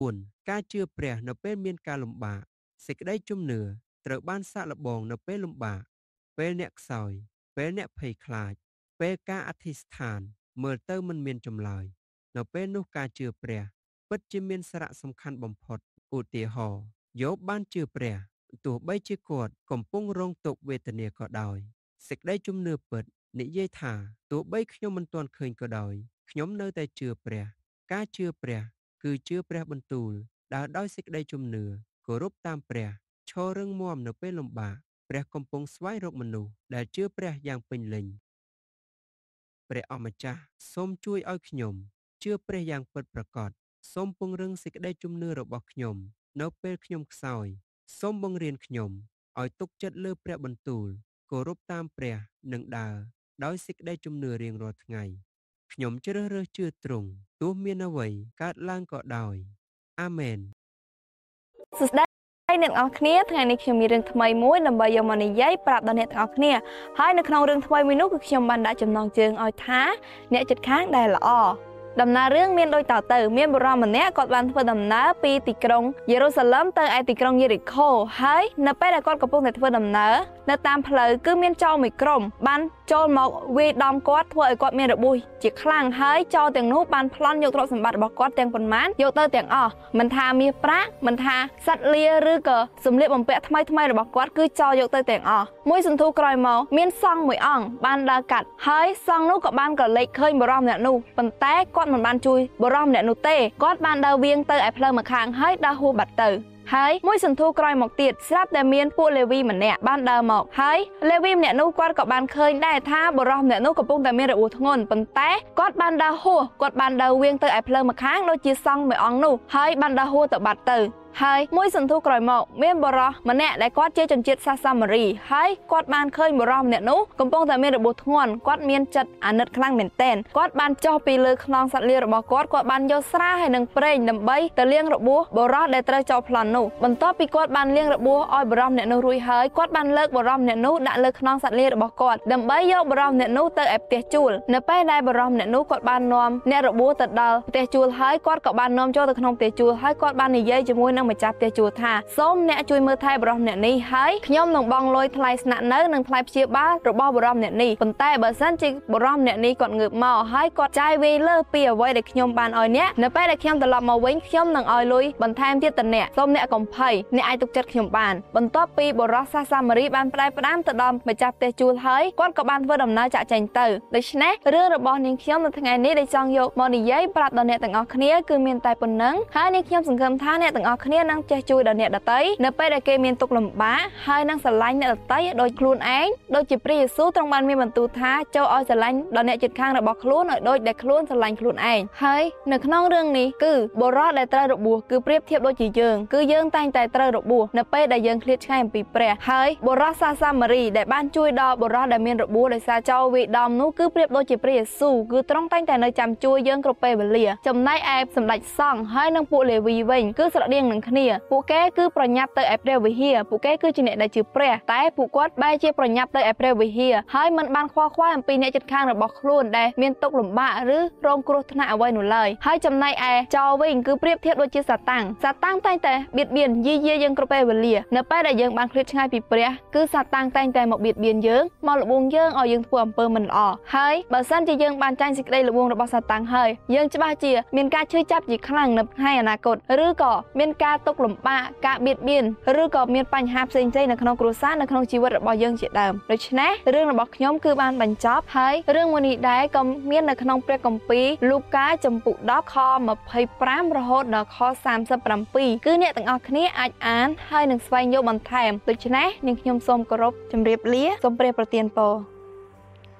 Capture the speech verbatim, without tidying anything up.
ការជឿព្រះនៅពេលមានការលំបាកសេចក្តីជំនឿត្រូវបានសាកល្បងនៅពេលលំបាកពេលអ្នកខ្សោយពេលអ្នកភ័យខ្លាចពេលការអធិស្ឋានមើលទៅមិនមានចម្លើយនៅពេលនោះការជឿព្រះពិតជាមានសារៈសំខាន់បំផុតឧទាហរណ៍យោបបានជឿព្រះទោះបីជាគាត់កំពុងរងទុក្ខវេទនាក៏ដោយសេចក្តីជំនឿពិតនិយាយថាទោះបីខ្ញុំមិនទាន់ឃើញក៏ដោយខ្ញុំនៅតែជឿព្រះការជឿព្រះគឺជឿព្រះបន្ទូលដើរដោយសេចក្តីជំនឿគោរពតាមព្រះឈររឹងមាំនៅពេលលំបាកព្រះកំពុងស្វែងរកមនុស្សដែលជឿព្រះយ៉ាងពេញលេញព្រះអម្ចាស់សូមជួយឲ្យខ្ញុំជឿព្រះយ៉ាងពិតប្រាកដសូមពង្រឹងសេចក្តីជំនឿរបស់ខ្ញុំនៅពេលខ្ញុំខ្សោយសូមបង្រៀនខ្ញុំឲ្យទុកចិត្តលើព្រះបន្ទូលគោរពតាមព្រះនិងដើរដោយសេចក្តីជំនឿរៀងរាល់ថ្ងៃខ្ញុំជ្រើសរើសជឿទ្រង់ទោះមានអ្វីកើតឡើងក៏ដោយអាមែនសួស្តីអ្នកទាំងអស់គ្នាថ្ងៃនេះខ្ញុំមានរឿងថ្មីមួយដើម្បីយកមកនិយាយប្រាប់ដល់អ្នកទាំងអស់គ្នាហើយនៅក្នុងរឿងថ្មីមួយនោះគឺខ្ញុំបានដាក់ចំណងជើងឲ្យថាអ្នកជិតខាងដែលល្អដំណើររឿងមានដូចតទៅមានបុរសម្នាក់គាត់បានធ្វើដំណើរពីទីក្រុងយេរូសាឡឹមទៅឯទីក្រុងយេរីកូហើយនៅពេលដែលគាត់កំពុងតែធ្វើដំណើរនៅតាមផ្លូវគឺមានចោរមួយក្រុមបានចូលមកវាយដំគាត់ធ្វើឲ្យគាត់មានរបួសជាខ្លាំងហើយចោរទាំងនោះបានប្លន់យកទ្រព្យសម្បត្តិរបស់គាត់ទាំងប៉ុន្មានយកទៅទាំងអស់មិនថាមាសប្រាក់មិនថាសត្វលាឬក៏សម្លៀកបំពាក់ថ្មីថ្មីរបស់គាត់គឺចោរយកទៅទាំងអស់មួយសន្ធូក្រោយមកមានសង្ឃមួយអង្គបានដើរកាត់ហើយសង្ឃនោះក៏បានក៏លេចឃើញបុរសម្នាក់នោះប៉ុន្តែគាត់មិនបានជួយបុរសម្នាក់នោះទេគាត់បានដើរវៀងទៅឯផ្លូវម្ខាងហើយដើរហួសបាត់ទៅហើយមួយសន្ធូក្រោយមកទៀតស្រាប់តែមានពួកលេវីម្នាក់បានដើរមកហើយលេវីម្នាក់នោះគាត់ក៏បានឃើញដែរថាបុរសម្នាក់នោះកំពុងតែមានរបួសធ្ងន់ប៉ុន្តែគាត់បានដើរហួសគាត់បានដើរវៀងទៅឯផ្លូវម្ខាងដូចជាសង្ឃមួយអង្គនោះហើយបានដើរហួសទៅបាត់ទៅហើយមួយសន្ធូក្រោយមកមានបុរសម្នាក់ដែលគាត់ជាជនជាតិសាសាម៉ារីហើយគាត់បានឃើញបុរសម្នាក់នោះកំពុងតែមានរបួសធ្ងន់គាត់មានចិត្តអាណិតខ្លាំងមែនទែនគាត់បានចុះពីលើខ្នងសត្វលារបស់គាត់គាត់បានយកស្រាហើយនឹងប្រេងដើម្បីទៅលាងរបួសបុរសដែលត្រូវចោលប្លន់នោះបន្ទាប់ពីគាត់បានលាងរបួសឲ្យបុរសម្នាក់នោះរួចហើយគាត់បានលើកបុរសម្នាក់នោះដាក់លើខ្នងសត្វលារបស់គាត់ដើម្បីយកបុរសម្នាក់នោះទៅឯផ្ទះជួលនៅពេលដែលបុរសម្នាក់នោះគាត់បាននាំអ្នករបួសទៅដល់ផ្ទះជួលហើយគាត់ក៏បាននាំចូលទៅក្នុងផ្ទះជួលហើយគាត់បាននិយាយជាមួយម្ចាស់ផ្ទះជួលថាសូមអ្នកជួយមើលថែបុរសម្នាក់នេះហើយខ្ញុំនឹងបង់លុយថ្លៃស្នាក់នៅនិងថ្លៃព្យាបាលរបស់បុរសម្នាក់នេះប៉ុន្តែបើសិនជាបុរសម្នាក់នេះគាត់ងើបមកហើយគាត់ចាយវាយលើពីអ្វីដែលខ្ញុំបានឲ្យអ្នកនៅពេលដែលខ្ញុំត្រឡប់មកវិញខ្ញុំនឹងឲ្យលុយបន្ថែមទៀតទៅអ្នកសូមអ្នកកុំភ័យអ្នកអាចទុកចិត្តខ្ញុំបានបន្ទាប់ពីបុរសសាសាម៉ារីបានផ្ដែផ្ដាំទៅដល់ម្ចាស់ផ្ទះជួលហើយគាត់ក៏បានធ្វើដំណើរចាក់ចែងទៅដូច្នេះរឿងរបស់នាងខ្ញុំនៅថ្ងៃនេះដែលចង់យកមកនិយាយប្រាប់ដល់អ្នកទាំងអស់គ្នាគឺមានតែប៉ុណ្្នឹងហើយនាងខ្ញុំសង្ឃឹមថាអ្នកទាំងអស់គ្នានឹងចេះជួយដល់អ្នកដទៃនៅពេលដែលគេមានទុក្ខលំបាកហើយនឹងស្រឡាញ់អ្នកដទៃដោយខ្លួនឯងដូចជាព្រះយេស៊ូវទ្រង់បានមានបន្ទូលថាចូលឲ្យស្រឡាញ់ដល់អ្នកជិតខាងរបស់ខ្លួនឲ្យដូចដែលខ្លួនស្រឡាញ់ខ្លួនឯងហើយនៅក្នុងរឿងនេះគឺបុរសដែលត្រូវរបួសគឺប្រៀបធៀបដូចជាយើងគឺយើងតែងតែត្រូវរបួសនៅពេលដែលយើងឃ្លាតឆ្ងាយអំពីព្រះហើយបុរសសាសាម៉ារីដែលបានជួយដល់បុរសដែលមានរបួសដោយសារចោរវាយដំនោះគឺប្រៀបដូចជាព្រះយេស៊ូវគឺទ្រង់តែងតែនៅចាំជួយយើងគ្រប់ពេលវេលាចំណែកឯសម្ដេចសង្ឃហើយនិងពួកលេវីវិញគឺស្រដៀងនឹងគ្នាពួកគេគឺប្រញាប់ទៅឯព្រះវិហារពួកគេគឺជាអ្នកដែលជឿព្រះតែពួកគាត់បែរជាប្រញាប់ទៅឯព្រះវិហារហើយមិនបានខ្វល់ខ្វាយអំពីអ្នកជិតខាងរបស់ខ្លួនដែលមានទុក្ខលំបាកឬរងគ្រោះថ្នាក់អ្វីនោះឡើយហើយចំណែកឯចោរវិញគឺប្រៀបធៀបដូចជាសាតាំងសាតាំងតែងតែបៀតបៀនយាយាយើងគ្រប់ពេលវេលានៅពេលដែលយើងបានឃ្លាតឆ្ងាយពីព្រះគឺសាតាំងតែងតែមកបៀតបៀនយើងមកលបងយើងឲ្យយើងធ្វើអំពើមិនល្អហើយបើសិនជាយើងបានចាញ់សេចក្តីលបងរបស់សាតាំងហើយយើងច្បាស់ជាមានការឈឺចាប់ជាខ្លាំងនៅថ្ងៃអនាគតឬក៏មានការទុក្ខលំបាកការបៀតបៀនឬក៏មានបញ្ហាផ្សេងៗនៅក្នុងគ្រួសារនៅក្នុងជីវិតរបស់យើងជាដើមដូច្នេះរឿងរបស់ខ្ញុំគឺបានបញ្ចប់ហើយរឿងមួយនេះដែរក៏មាននៅក្នុងព្រះគម្ពីរលូកាចំពុកដប់ខម្ភៃប្រាំរហូតដល់ខសាមសិបប្រាំពីរគឺអ្នកទាំងអស់គ្នាអាចអានហើយនឹងស្វែងយល់បន្ថែមដូច្នេះនាងខ្ញុំសូមគោរពជម្រាបលាសូមព្រះប្រទានពរ